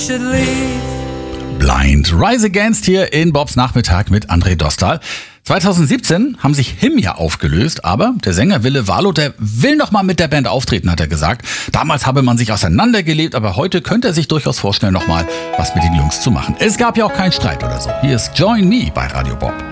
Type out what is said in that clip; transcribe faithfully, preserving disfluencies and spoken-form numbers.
Blind Rise Against hier in Bobs Nachmittag mit André Dostal. zweitausendsiebzehn haben sich Him ja aufgelöst, aber der Sänger Wille Walo, der will noch mal mit der Band auftreten, hat er gesagt. Damals habe man sich auseinandergelebt, aber heute könnte er sich durchaus vorstellen, noch mal was mit den Jungs zu machen. Es gab ja auch keinen Streit oder so. Hier ist Join Me bei Radio Bob.